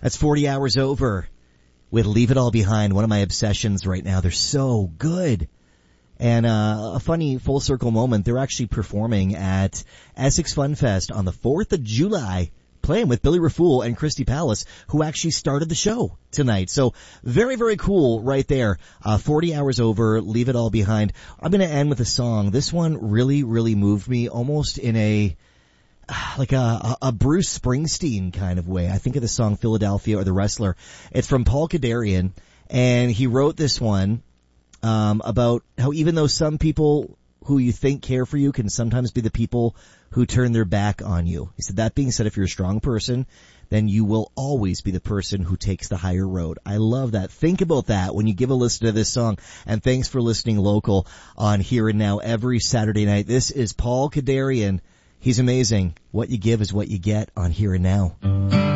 That's 40 Hours Over with Leave It All Behind, one of my obsessions right now. They're so good. And a funny full circle moment, they're actually performing at Essex Fun Fest on the 4th of July, playing with Billy Rafool and Christy Palace, who actually started the show tonight. So very, very cool right there. 40 Hours Over, Leave It All Behind. I'm going to end with a song. This one really, really moved me almost in a Bruce Springsteen kind of way. I think of the song Philadelphia or The Wrestler. It's from Paul Kadarian, and he wrote this one about how even though some people who you think care for you can sometimes be the people who turn their back on you. He said, that being said, if you're a strong person, then you will always be the person who takes the higher road. I love that. Think about that when you give a listen to this song. And thanks for listening local on Here and Now every Saturday night. This is Paul Kadarian. He's amazing. What you give is what you get on Here and Now.